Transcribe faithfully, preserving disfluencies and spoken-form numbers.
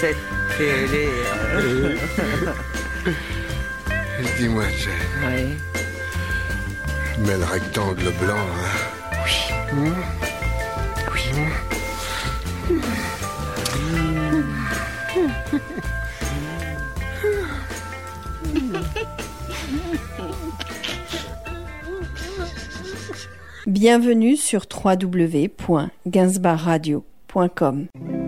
cette télé. Euh... Dis-moi, Jane. Oui. Mais le rectangle blanc, hein? Oui. Mmh. Oui. Mmh. Bienvenue sur w w w point gainsbar radio point com.